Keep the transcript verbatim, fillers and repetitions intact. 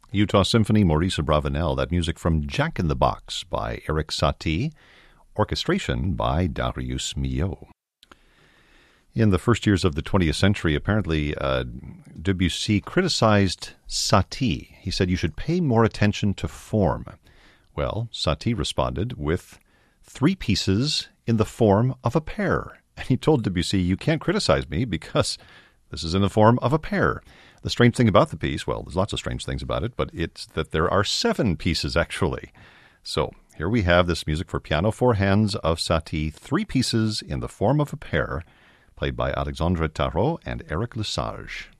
Utah Symphony, Maurice Abravanel. That music from Jack in the Box by Erik Satie. Orchestration by Darius Milhaud. In the first years of the twentieth century, apparently uh, Debussy criticized Satie. He said, you should pay more attention to form. Well, Satie responded with three pieces in the form of a pair. And he told Debussy, you can't criticize me because this is in the form of a pair. The strange thing about the piece, well, there's lots of strange things about it, but it's that there are seven pieces actually. So here we have this music for piano, four hands of Satie, three pieces in the form of a pair, played by Alexandre Tarot and Eric Lesage.